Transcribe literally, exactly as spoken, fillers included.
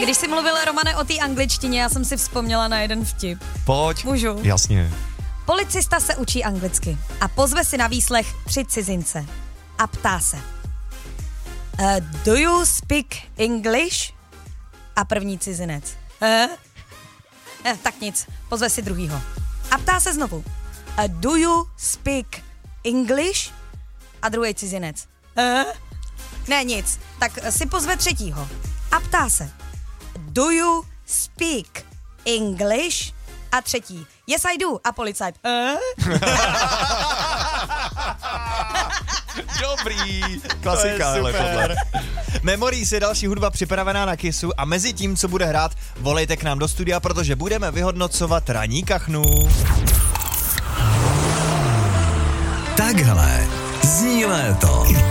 Když jsi mluvil, Romane, o té angličtině, já jsem si vzpomněla na jeden vtip. Pojď. Můžu? Jasně. Policista se učí anglicky a pozve si na výslech tři cizince a ptá se. Uh, do you speak English? A první cizinec. Eh? Eh, tak nic, pozve si druhýho. A ptá se znovu. Uh, do you speak English? A druhý cizinec. Eh? Ne, nic, tak si pozve třetího. A ptá se. Do you speak English? A třetí. Yes, I do. A policajt. Eh? Dobrý. Klasika, ale podle. Memories je další hudba připravená na Kissu a mezi tím, co bude hrát, volejte k nám do studia, protože budeme vyhodnocovat ranní kachnu. Takhle zní léto.